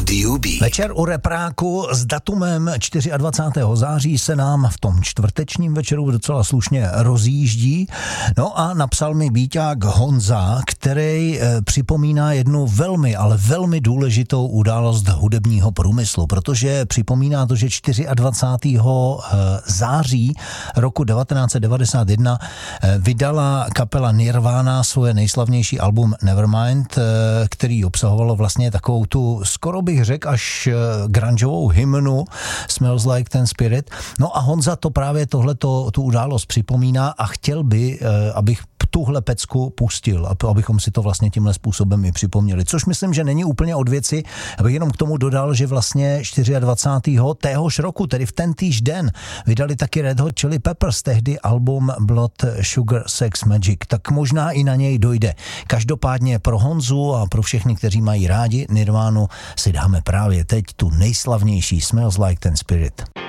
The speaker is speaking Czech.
Rádiu B. Večer u repráku s datumem 24. září se nám v tom čtvrtečním večeru docela slušně rozjíždí. No a napsal mi Bíťák Honza, který připomíná jednu velmi, ale velmi důležitou událost hudebního průmyslu, protože připomíná to, že 24. září roku 1991 vydala kapela Nirvana svoje nejslavnější album Nevermind, který obsahovalo vlastně takovou tu, skoro bych řekl, až grungeovou hymnu Smells Like Teen Spirit. No a Honza to právě tohleto, tu událost připomíná a chtěl by, abych tuhle pecku pustil, abychom si to vlastně tímhle způsobem i připomněli. Což myslím, že není úplně od věci, abych jenom k tomu dodal, že vlastně 24. téhož roku, tedy v tentýž den, vydali taky Red Hot Chili Peppers, tehdy album Blood Sugar Sex Magic, tak možná i na něj dojde. Každopádně pro Honzu a pro všechny, kteří mají rádi Nirvánu, si dáme právě teď tu nejslavnější Smells Like Teen Spirit.